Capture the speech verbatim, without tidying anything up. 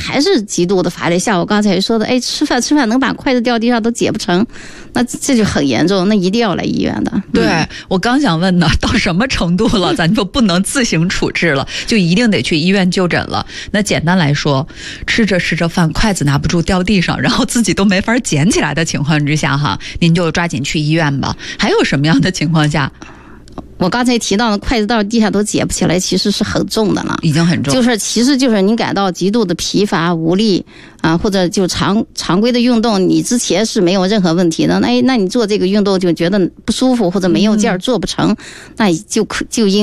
还是极度的乏力，像我刚才说的，哎，吃饭吃饭能把筷子掉地上都解不成，那这就很严重，那一定要来医院的。嗯、 对，我刚想问呢，到什么程度了，咱就不能自行处置了，就一定得去医院就诊了。那简单来说，吃着吃着饭，筷子拿不住掉地上，然后自己都没法捡起来的情况之下哈，您就抓紧去医院吧。还有什么样的情况下？ 我刚才提到的筷子到地下都解不起来，其实是很重的了， 已经很重。 就是其实就是你感到极度的疲乏无力啊，或者就常常规的运动，你之前是没有任何问题的，那那你做这个运动就觉得不舒服或者没有劲儿，做不成，那就可就应。